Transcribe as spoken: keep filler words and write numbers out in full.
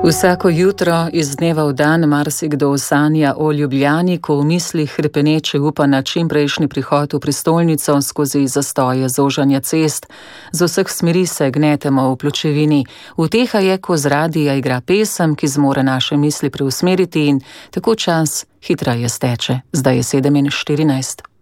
Vsako jutro iz dneva v dan marsikdo sanja o Ljubljani, ko v mislih hrepeneče upa na čimprejšnji prihod v prestolnico skozi zastoje zožanja cest. Z vseh smeri se gnetemo v pločevini. Uteha je, ko z radija igra pesem, ki zmore naše misli preusmeriti in tako čas hitreje steče. Zdaj je sedem in štirinajst.